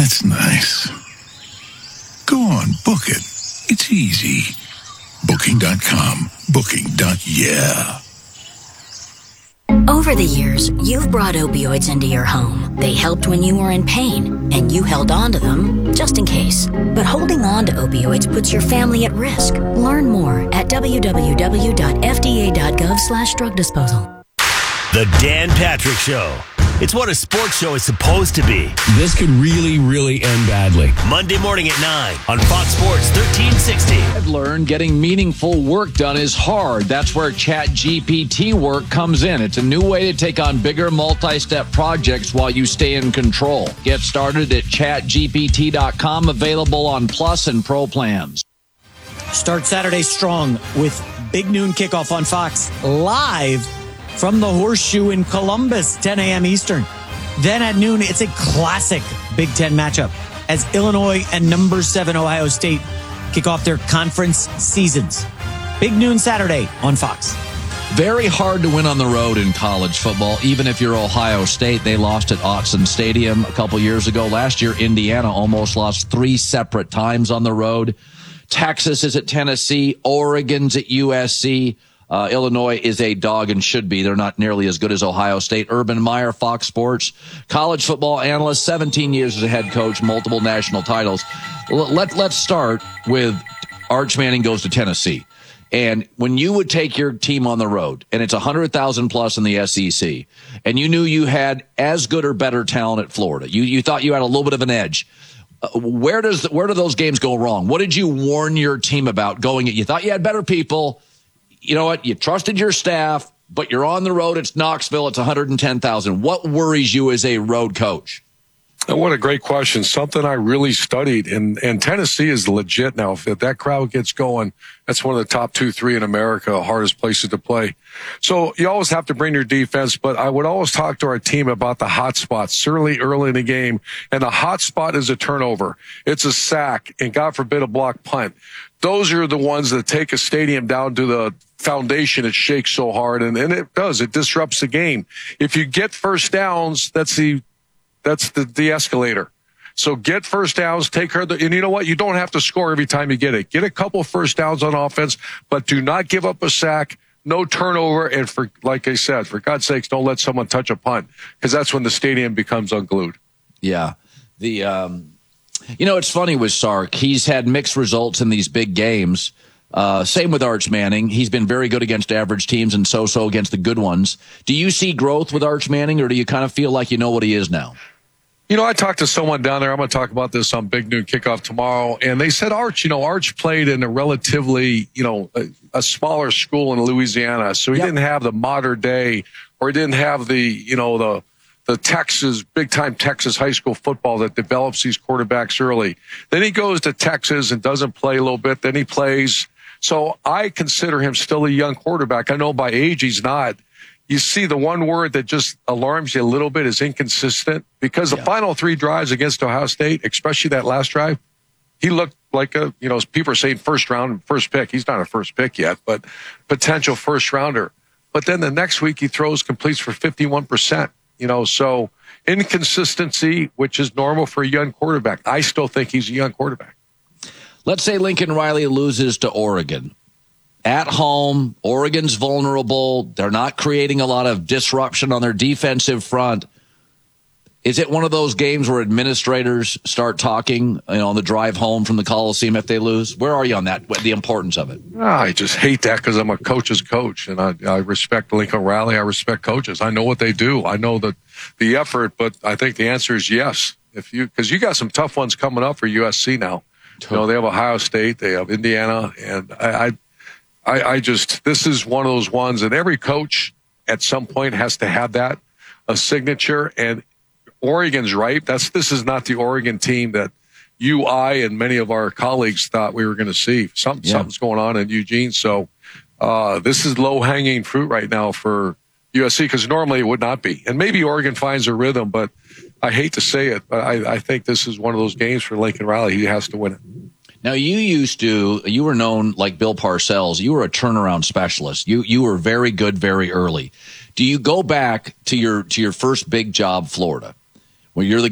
That's nice. Go on, book it. It's easy. Booking.com. Booking.yeah. Over the years, you've brought opioids into your home. They helped when you were in pain, and you held on to them just in case. But holding on to opioids puts your family at risk. Learn more at www.fda.gov/drug disposal. The Dan Patrick Show. It's what a sports show is supposed to be. This could really, really end badly. Monday morning at 9 on Fox Sports 1360. I've learned getting meaningful work done is hard. That's where ChatGPT work comes in. It's a new way to take on bigger multi-step projects while you stay in control. Get started at chatgpt.com, available on Plus and Pro plans. Start Saturday strong with Big Noon Kickoff on Fox, live from the Horseshoe in Columbus, 10 a.m. Eastern. Then at noon, it's a classic Big Ten matchup as Illinois and number 7 Ohio State kick off their conference seasons. Big Noon Saturday on Fox. Very hard to win on the road in college football, even if you're Ohio State. They lost at Autzen Stadium a couple years ago. Last year, Indiana almost lost 3 separate times on the road. Texas is at Tennessee. Oregon's at USC. Illinois is a dog and should be. They're not nearly as good as Ohio State. Urban Meyer, Fox Sports, college football analyst, 17 years as a head coach, multiple national titles. Let's start with Arch Manning goes to Tennessee. And when you would take your team on the road, and it's 100,000 plus in the SEC, and you knew you had as good or better talent at Florida, you thought you had a little bit of an edge. Where do those games go wrong? What did you warn your team about going at? You thought you had better people. You know what? You trusted your staff, but you're on the road. It's Knoxville. It's 110,000. What worries you as a road coach? What a great question. Something I really studied. And Tennessee is legit now. If that crowd gets going, that's one of the top 2-3 in America, hardest places to play. So you always have to bring your defense, but I would always talk to our team about the hot spots, certainly early in the game. And the hot spot is a turnover. It's a sack, and God forbid a block punt. Those are the ones that take a stadium down to the foundation. It shakes so hard, and it does. It disrupts the game. If you get first downs, that's the escalator. So get first downs, take her, and you know what? You don't have to score every time you get it. Get a couple first downs on offense, but do not give up a sack, no turnover, and like I said, for God's sakes, don't let someone touch a punt, because that's when the stadium becomes unglued. Yeah. It's funny with Sark. He's had mixed results in these big games. Same with Arch Manning. He's been very good against average teams and so-so against the good ones. Do you see growth with Arch Manning, or do you kind of feel like you know what he is now? I talked to someone down there. I'm going to talk about this on Big Noon Kickoff tomorrow. And they said, Arch played in a relatively, a smaller school in Louisiana. So he didn't have the modern day, or he didn't have the Texas, big-time Texas high school football that develops these quarterbacks early. Then he goes to Texas and doesn't play a little bit. Then he plays. So I consider him still a young quarterback. I know by age he's not. You see, the one word that just alarms you a little bit is inconsistent, because the final 3 drives against Ohio State, especially that last drive, he looked like people are saying first pick. He's not a first pick yet, but potential first rounder. But then the next week he completes for 51%. So inconsistency, which is normal for a young quarterback. I still think he's a young quarterback. Let's say Lincoln Riley loses to Oregon. At home, Oregon's vulnerable. They're not creating a lot of disruption on their defensive front. Is it one of those games where administrators start talking on the drive home from the Coliseum if they lose? Where are you on that, the importance of it? I just hate that, because I'm a coach's coach, and I respect Lincoln Riley. I respect coaches. I know what they do. I know the effort, but I think the answer is yes. Because you got some tough ones coming up for USC now. They have Ohio State, they have Indiana, and this is one of those ones that every coach at some point has to have a signature. And Oregon's right. This is not the Oregon team that I, and many of our colleagues thought we were going to see. Something's going on in Eugene. So this is low-hanging fruit right now for USC, because normally it would not be. And maybe Oregon finds a rhythm, but I hate to say it, but I think this is one of those games for Lincoln Riley. He has to win it. Now, you were known like Bill Parcells. You were a turnaround specialist. You were very good very early. Do you go back to your first big job, Florida, where you're the